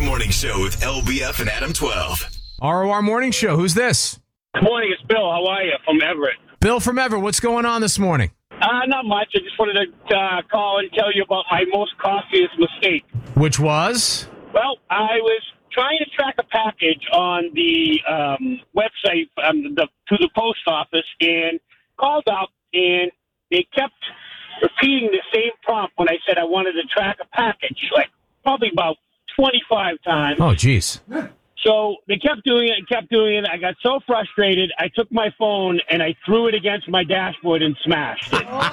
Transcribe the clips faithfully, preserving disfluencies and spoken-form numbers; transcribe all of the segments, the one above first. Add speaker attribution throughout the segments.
Speaker 1: Morning Show with L B F and Adam twelve.
Speaker 2: R O R Morning Show. Who's this?
Speaker 3: Good morning, it's Bill. How are you? From Everett.
Speaker 2: Bill from Everett. What's going on this morning?
Speaker 3: Uh, not much. I just wanted to uh, call and tell you about my most costliest mistake.
Speaker 2: Which was?
Speaker 3: Well, I was trying to track a package on the um, website um, the, to the post office and called up, and they kept repeating the same prompt when I said I wanted to track a package, like probably about twenty-five times.
Speaker 2: Oh, geez.
Speaker 3: So they kept doing it and kept doing it. I got so frustrated, I took my phone and I threw it against my dashboard and smashed it.
Speaker 4: Oh,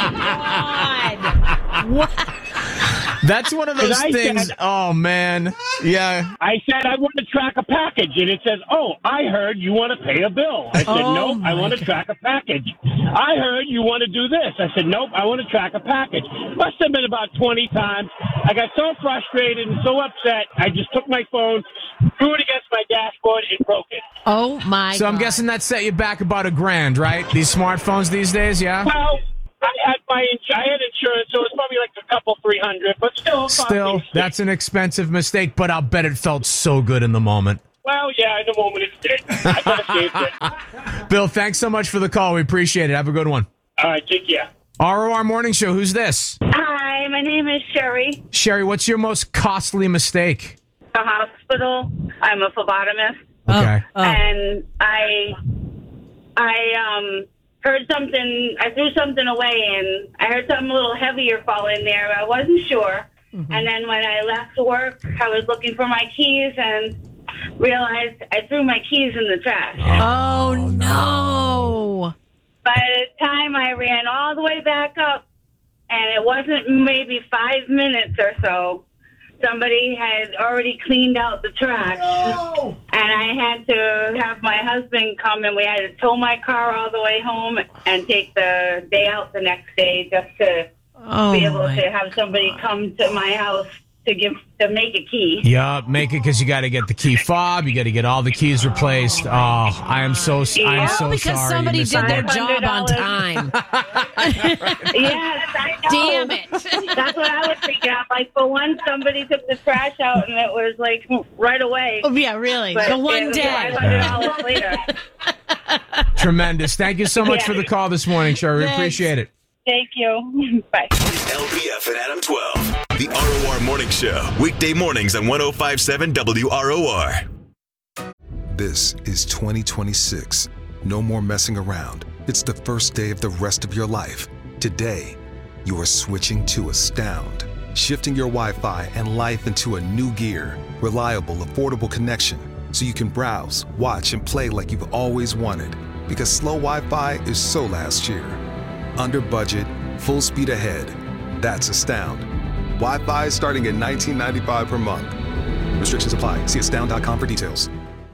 Speaker 4: my God. What?
Speaker 2: That's one of those
Speaker 3: I
Speaker 2: things.
Speaker 3: said-
Speaker 2: oh, man. Yeah.
Speaker 3: I said I want to track a package, and it says, oh, I heard you want to pay a bill. I said,
Speaker 4: Oh,
Speaker 3: nope, I
Speaker 4: my
Speaker 3: want to
Speaker 4: God.
Speaker 3: track a package. I heard you want to do this. I said, nope, I want to track a package. Must have been about twenty times. I got so frustrated and so upset, I just took my phone, threw it against my dashboard, and broke it.
Speaker 4: Oh, my
Speaker 2: So I'm
Speaker 4: God.
Speaker 2: guessing that set you back about a grand, right? These smartphones these days, yeah?
Speaker 3: Well, I had my ins- I had insurance, so it was probably like a couple, three hundred, but still.
Speaker 2: Still,
Speaker 3: fucking-
Speaker 2: that's an expensive mistake, but I'll bet it felt so good in the moment.
Speaker 3: Well, yeah, in the moment it did. I could have saved it.
Speaker 2: Bill, thanks so much for the call. We appreciate it. Have a good one.
Speaker 3: All right, take care.
Speaker 2: R O R Morning Show. Who's this?
Speaker 5: Hi, my name is Sherry.
Speaker 2: Sherry, what's your most costly mistake?
Speaker 5: The hospital. I'm a phlebotomist,
Speaker 4: Oh,
Speaker 2: Okay.
Speaker 4: oh.
Speaker 5: and I, I um heard something. I threw something away, and I heard something a little heavier fall in there. I wasn't sure,
Speaker 4: Mm-hmm.
Speaker 5: and then when I left work, I was looking for my keys and realized I threw my keys in the trash.
Speaker 4: Oh, no.
Speaker 5: By the time I ran all the way back up, and it wasn't maybe five minutes or so, somebody had already cleaned out the trash. And I had to have my husband come, and we had to tow my car all the way home and take the day out the next day just to
Speaker 4: Oh,
Speaker 5: be able
Speaker 4: my
Speaker 5: to have somebody come to my house to give to make a key.
Speaker 2: Yeah, make it because you got to get the key fob. You got to get all the keys replaced. Oh, I am so I am
Speaker 5: Yeah.
Speaker 2: so
Speaker 4: Oh, because
Speaker 2: sorry.
Speaker 4: somebody
Speaker 2: you missed
Speaker 4: did their
Speaker 2: that.
Speaker 4: job on time.
Speaker 5: Yes, I know.
Speaker 4: Damn it.
Speaker 5: That's what I was thinking. I'm like, for once, somebody took the trash out, and it was like right away.
Speaker 4: Oh, yeah, really.
Speaker 5: But
Speaker 4: The
Speaker 5: it
Speaker 4: one
Speaker 5: was
Speaker 4: day.
Speaker 5: five hundred dollars later.
Speaker 2: Tremendous. Thank you so much
Speaker 5: Yeah.
Speaker 2: for the call this morning, Sherry. We
Speaker 4: Thanks.
Speaker 2: appreciate it.
Speaker 5: Thank you. Bye.
Speaker 1: L B F and Adam twelve. The R O R Morning Show. Weekday mornings on one oh five point seven W R O R.
Speaker 6: This is twenty twenty-six. No more messing around. It's the first day of the rest of your life. Today, you are switching to Astound, shifting your Wi-Fi and life into a new gear. Reliable, affordable connection, so you can browse, watch, and play like you've always wanted. Because slow Wi-Fi is so last year. Under budget, full speed ahead. That's Astound. Wi-Fi starting at nineteen ninety-five per month. Restrictions apply. See astound dot com for details.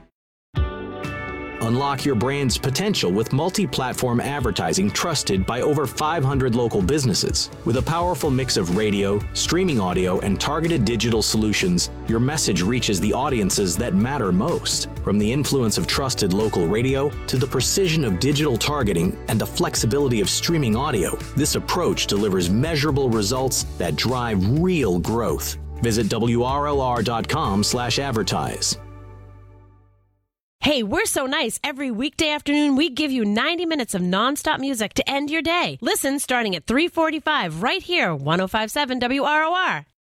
Speaker 7: Unlock your brand's potential with multi-platform advertising trusted by over five hundred local businesses. With a powerful mix of radio, streaming audio, and targeted digital solutions, your message reaches the audiences that matter most. From the influence of trusted local radio to the precision of digital targeting and the flexibility of streaming audio, this approach delivers measurable results that drive real growth. Visit W R L R dot com slash advertise.
Speaker 4: Hey, we're so nice. Every weekday afternoon, we give you ninety minutes of nonstop music to end your day. Listen starting at three forty-five right here, one oh five point seven W R O R.